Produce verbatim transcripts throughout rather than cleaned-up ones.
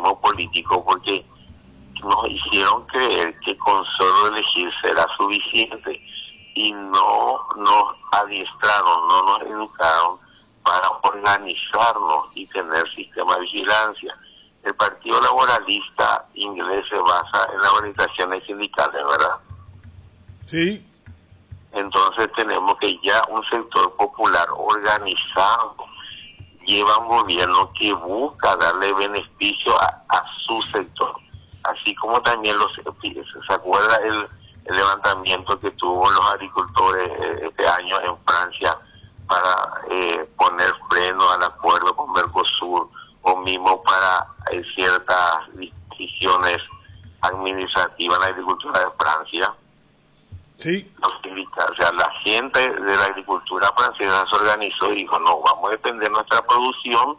oportunismo político, porque nos hicieron creer que con solo elegir será suficiente y no nos adiestraron, no nos educaron para organizarnos y tener sistema de vigilancia. El Partido Laboralista inglés se basa en las organizaciones sindicales, ¿verdad? Sí. Entonces tenemos que ya un sector popular organizado lleva un gobierno que busca darle beneficio a, a su sector. Así como también los se acuerda el, el levantamiento que tuvo los agricultores este año en Francia para eh, poner freno al acuerdo con Mercosur, o mismo para eh, ciertas decisiones administrativas en la agricultura de Francia. Sí. Los sindicatos, o sea, la gente de la agricultura francesa se organizó y dijo, no, vamos a depender de nuestra producción,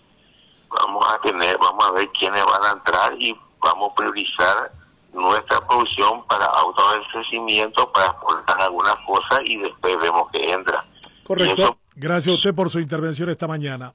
vamos a tener, vamos a ver quiénes van a entrar y vamos a priorizar nuestra producción para autoabastecimiento, para exportar algunas cosas y después vemos que entra. Correcto. Eso... Gracias a usted por su intervención esta mañana.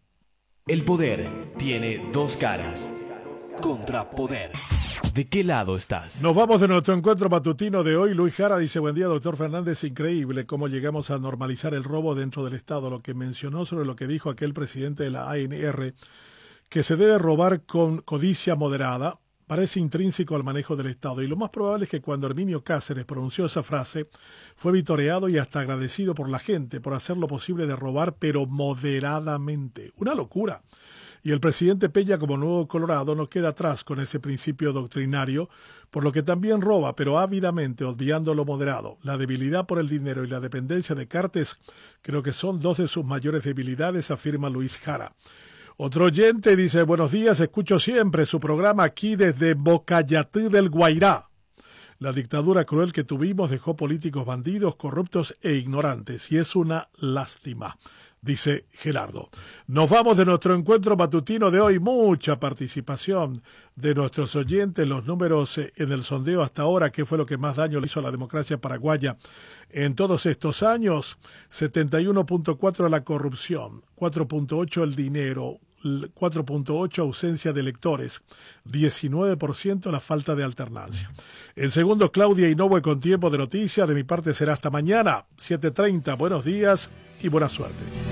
El poder tiene dos caras. Contrapoder. ¿De qué lado estás? Nos vamos de nuestro encuentro matutino de hoy. Luis Jara dice, buen día, doctor Fernández, increíble cómo llegamos a normalizar el robo dentro del Estado. Lo que mencionó sobre lo que dijo aquel presidente de la A N R, que se debe robar con codicia moderada, parece intrínseco al manejo del Estado. Y lo más probable es que cuando Herminio Cáceres pronunció esa frase, fue vitoreado y hasta agradecido por la gente por hacer lo posible de robar, pero moderadamente. Una locura. Y el presidente Peña, como nuevo Colorado, no queda atrás con ese principio doctrinario, por lo que también roba, pero ávidamente, obviando lo moderado. La debilidad por el dinero y la dependencia de Cartes creo que son dos de sus mayores debilidades, afirma Luis Jara. Otro oyente dice, buenos días, escucho siempre su programa aquí desde Bocayatí del Guairá. La dictadura cruel que tuvimos dejó políticos bandidos, corruptos e ignorantes, y es una lástima, dice Gerardo. Nos vamos de nuestro encuentro matutino de hoy. Mucha participación de nuestros oyentes. Los números en el sondeo hasta ahora, ¿qué fue lo que más daño le hizo a la democracia paraguaya en todos estos años? setenta y uno punto cuatro la corrupción, cuatro punto ocho el dinero, cuatro punto ocho ausencia de electores, diecinueve por ciento la falta de alternancia. El segundo, Claudia Inoue con tiempo de noticias. De mi parte será hasta mañana, siete treinta. Buenos días y buena suerte.